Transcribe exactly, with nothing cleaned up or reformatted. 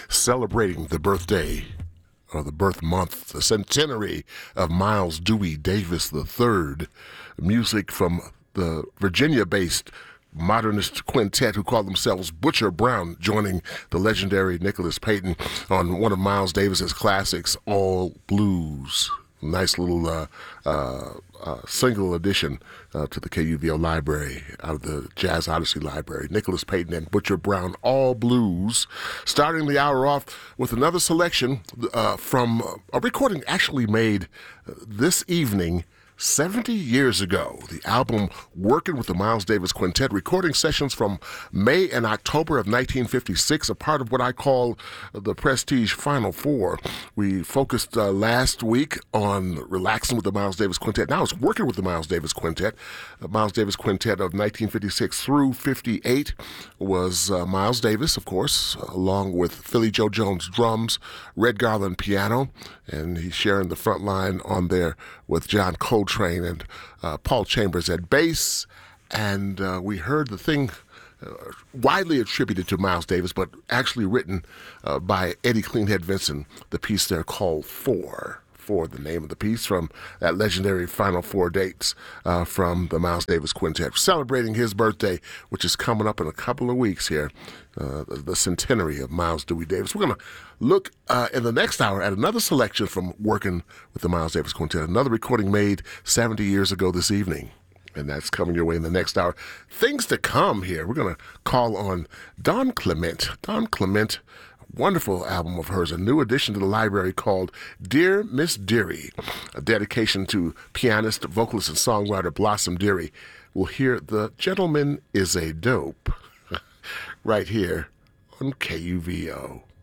celebrating the birthday or the birth month, the centenary of Miles Dewey Davis the third. Music from the Virginia-based modernist quintet who call themselves Butcher Brown, joining the legendary Nicholas Payton on one of Miles Davis's classics, All Blues. Nice little uh, uh, uh, single addition uh, to the K U V O library out of the Jazz Odyssey library. Nicholas Payton and Butcher Brown, All Blues. Starting the hour off with another selection uh, from a recording actually made this evening seventy years ago. The album Working with the Miles Davis Quintet, recording sessions from May and October of nineteen fifty-six, a part of what I call the Prestige Final Four. We focused uh, last week on relaxing with the Miles Davis Quintet. Now it's Working with the Miles Davis Quintet. The Miles Davis Quintet of nineteen fifty-six through fifty-eight was uh, Miles Davis, of course, along with Philly Joe Jones drums, Red Garland piano, and he's sharing the front line on there with John Coltrane and uh, Paul Chambers at bass. And uh, we heard the thing uh, widely attributed to Miles Davis, but actually written uh, by Eddie Cleanhead Vinson, the piece there called Four. For the name of the piece from that legendary Final Four dates uh, from the Miles Davis Quintet, celebrating his birthday, which is coming up in a couple of weeks here, uh, the, the centenary of Miles Dewey Davis. We're going to look uh, in the next hour at another selection from Working with the Miles Davis Quintet, another recording made seventy years ago this evening. And that's coming your way in the next hour. Things to come here. We're going to call on Don Clement. Don Clement, wonderful album of hers, a new addition to the library called Dear Miss Dearie, a dedication to pianist, vocalist, and songwriter Blossom Dearie. We'll hear The Gentleman is a Dope right here on K U V O.